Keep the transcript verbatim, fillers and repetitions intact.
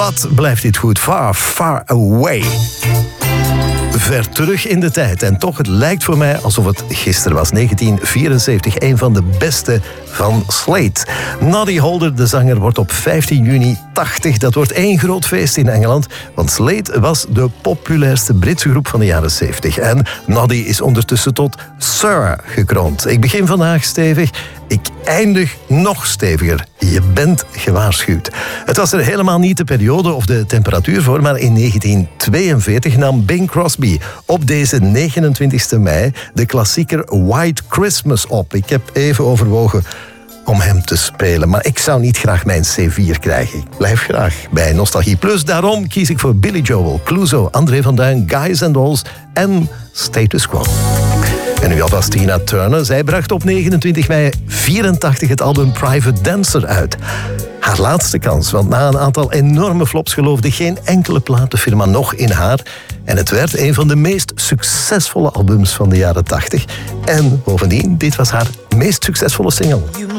Wat blijft dit goed? Far, far away. Ver terug in de tijd. En toch, het lijkt voor mij alsof het gisteren was. negentien vierenzeventig, een van de beste van Slade. Noddy Holder, de zanger, wordt op vijftien juni tachtig. Dat wordt één groot feest in Engeland. Want Slade was de populairste Britse groep van de jaren zeventig. En Noddy is ondertussen tot Sir gekroond. Ik begin vandaag stevig. Ik eindig nog steviger. Je bent gewaarschuwd. Het was er helemaal niet de periode of de temperatuur voor, maar in negentien tweeënveertig nam Bing Crosby op deze negenentwintigste mei de klassieker White Christmas op. Ik heb even overwogen om hem te spelen, maar ik zou niet graag mijn C vier krijgen. Ik blijf graag bij Nostalgie Plus. Daarom kies ik voor Billy Joel, Clouseau, André van Duin, Guys and Dolls en Status Quo. En nu alvast Tina Turner. Zij bracht op negenentwintig mei vierentachtig het album Private Dancer uit. Haar laatste kans, want na een aantal enorme flops geloofde geen enkele platenfirma nog in haar. En het werd een van de meest succesvolle albums van de jaren tachtig. En bovendien, dit was haar meest succesvolle single.